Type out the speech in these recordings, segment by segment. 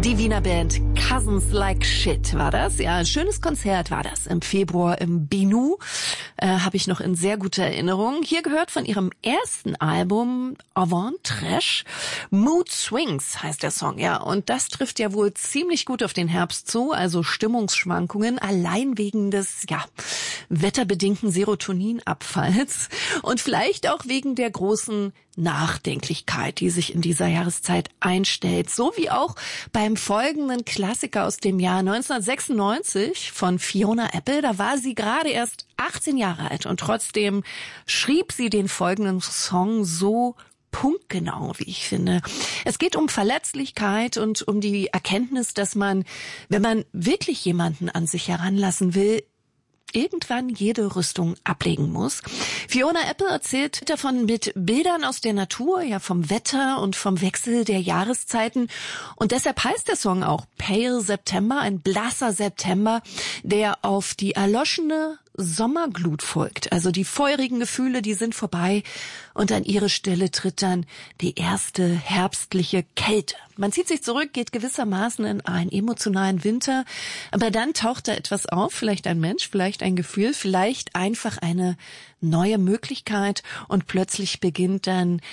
Die Wiener Band Cousins Like Shit war das. Ja, ein schönes Konzert war das im Februar im Binu. Habe ich noch in sehr guter Erinnerung. Hier gehört von ihrem ersten Album Avant Trash. Mood Swings heißt der Song, ja. Und das trifft ja wohl ziemlich gut auf den Herbst zu. Also Stimmungsschwankungen allein wegen des, wetterbedingten Serotoninabfalls. Und vielleicht auch wegen der großen Nachdenklichkeit, die sich in dieser Jahreszeit einstellt. So wie auch beim folgenden Klassiker aus dem Jahr 1996 von Fiona Apple. Da war sie gerade erst 18 Jahre alt und trotzdem schrieb sie den folgenden Song so punktgenau, wie ich finde. Es geht um Verletzlichkeit und um die Erkenntnis, dass man, wenn man wirklich jemanden an sich heranlassen will, irgendwann jede Rüstung ablegen muss. Fiona Apple erzählt davon mit Bildern aus der Natur, ja vom Wetter und vom Wechsel der Jahreszeiten. Und deshalb heißt der Song auch Pale September, ein blasser September, der auf die erloschene Sommerglut folgt. Also die feurigen Gefühle, die sind vorbei und an ihre Stelle tritt dann die erste herbstliche Kälte. Man zieht sich zurück, geht gewissermaßen in einen emotionalen Winter, aber dann taucht da etwas auf, vielleicht ein Mensch, vielleicht ein Gefühl, vielleicht einfach eine neue Möglichkeit und plötzlich beginnt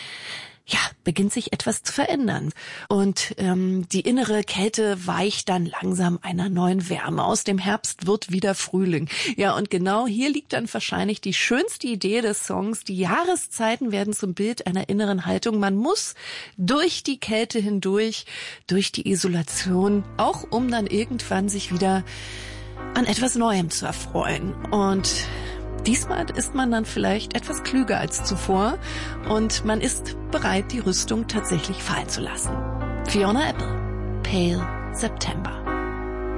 sich etwas zu verändern. Und die innere Kälte weicht dann langsam einer neuen Wärme. Aus dem Herbst wird wieder Frühling. Ja, und genau hier liegt dann wahrscheinlich die schönste Idee des Songs. Die Jahreszeiten werden zum Bild einer inneren Haltung. Man muss durch die Kälte hindurch, durch die Isolation, auch um dann irgendwann sich wieder an etwas Neuem zu erfreuen. Und diesmal ist man dann vielleicht etwas klüger als zuvor und man ist bereit, die Rüstung tatsächlich fallen zu lassen. Fiona Apple, Pale September.